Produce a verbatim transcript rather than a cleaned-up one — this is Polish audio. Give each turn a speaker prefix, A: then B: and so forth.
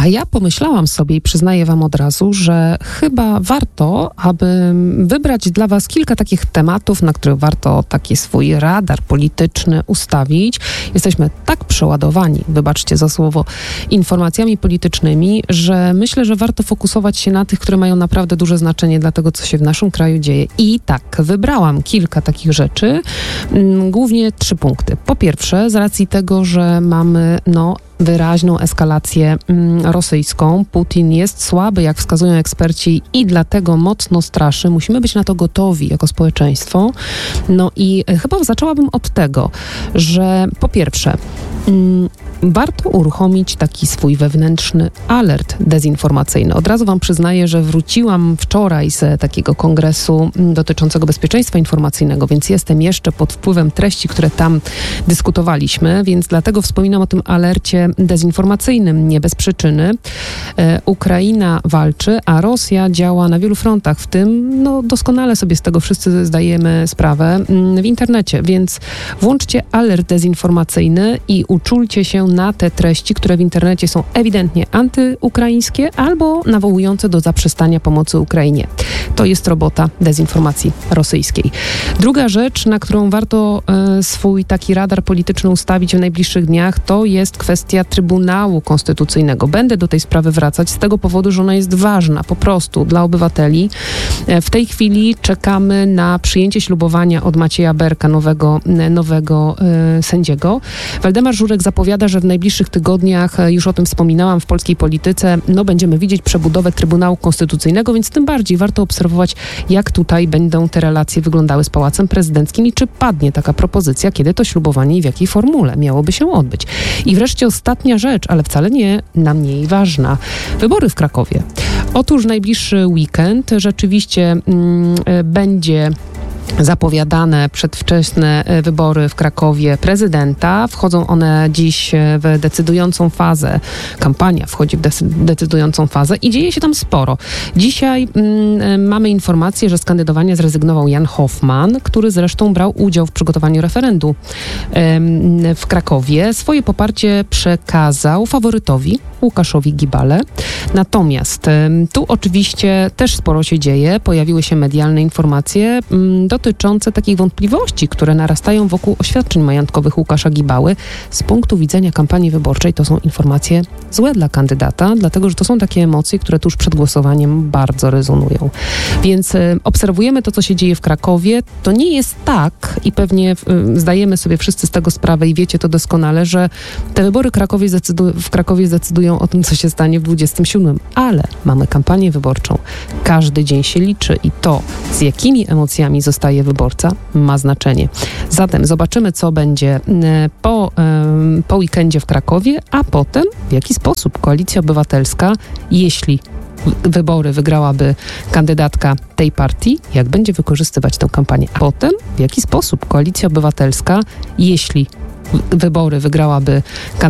A: A ja pomyślałam sobie i przyznaję wam od razu, że chyba warto, aby wybrać dla was kilka takich tematów, na których warto taki swój radar polityczny ustawić. Jesteśmy tak przeładowani, wybaczcie za słowo, informacjami politycznymi, że myślę, że warto fokusować się na tych, które mają naprawdę duże znaczenie dla tego, co się w naszym kraju dzieje. I tak, wybrałam kilka takich rzeczy, głównie trzy punkty. Po pierwsze, z racji tego, że mamy, no, wyraźną eskalację mm, rosyjską. Putin jest słaby, jak wskazują eksperci, i dlatego mocno straszy. Musimy być na to gotowi jako społeczeństwo. No i chyba zaczęłabym od tego, że po pierwsze mm, warto uruchomić taki swój wewnętrzny alert dezinformacyjny. Od razu wam przyznaję, że wróciłam wczoraj z takiego kongresu dotyczącego bezpieczeństwa informacyjnego, więc jestem jeszcze pod wpływem treści, które tam dyskutowaliśmy, więc dlatego wspominam o tym alercie dezinformacyjnym, nie bez przyczyny. E, Ukraina walczy, a Rosja działa na wielu frontach, w tym, no doskonale sobie z tego wszyscy zdajemy sprawę, w internecie, więc włączcie alert dezinformacyjny i uczulcie się na te treści, które w internecie są ewidentnie antyukraińskie albo nawołujące do zaprzestania pomocy Ukrainie. To jest robota dezinformacji rosyjskiej. Druga rzecz, na którą warto e, swój taki radar polityczny ustawić w najbliższych dniach, to jest kwestia Trybunału Konstytucyjnego. Będę do tej sprawy wracać z tego powodu, że ona jest ważna po prostu dla obywateli. E, w tej chwili czekamy na przyjęcie ślubowania od Macieja Berka, nowego, nowego e, sędziego. Waldemar Żurek zapowiada, że w najbliższych tygodniach, już o tym wspominałam, w polskiej polityce, no będziemy widzieć przebudowę Trybunału Konstytucyjnego, więc tym bardziej warto obserwować, jak tutaj będą te relacje wyglądały z Pałacem Prezydenckim i czy padnie taka propozycja, kiedy to ślubowanie i w jakiej formule miałoby się odbyć. I wreszcie ostatnia rzecz, ale wcale nie najmniej ważna. Wybory w Krakowie. Otóż najbliższy weekend rzeczywiście mm, będzie zapowiadane przedwczesne wybory w Krakowie prezydenta. Wchodzą one dziś w decydującą fazę. Kampania wchodzi w decydującą fazę i dzieje się tam sporo. Dzisiaj mm, mamy informację, że z kandydowania zrezygnował Jan Hoffman, który zresztą brał udział w przygotowaniu referendum em, w Krakowie. Swoje poparcie przekazał faworytowi Łukaszowi Gibale. Natomiast em, tu oczywiście też sporo się dzieje. Pojawiły się medialne informacje m, dotyczące takich wątpliwości, które narastają wokół oświadczeń majątkowych Łukasza Gibały. Z punktu widzenia kampanii wyborczej to są informacje złe dla kandydata, dlatego że to są takie emocje, które tuż przed głosowaniem bardzo rezonują. Więc y, obserwujemy to, co się dzieje w Krakowie. To nie jest tak i pewnie y, zdajemy sobie wszyscy z tego sprawę i wiecie to doskonale, że te wybory Krakowie zdecydu- w Krakowie zdecydują o tym, co się stanie w dwudziestym siódmym. Ale mamy kampanię wyborczą. Każdy dzień się liczy i to, z jakimi emocjami zostaje wyborca, ma znaczenie. Zatem zobaczymy, co będzie po, po weekendzie w Krakowie, a potem w jaki sposób Koalicja Obywatelska, jeśli wybory wygrałaby kandydatka tej partii, jak będzie wykorzystywać tę kampanię. A potem w jaki sposób Koalicja Obywatelska, jeśli wybory wygrałaby kandydatka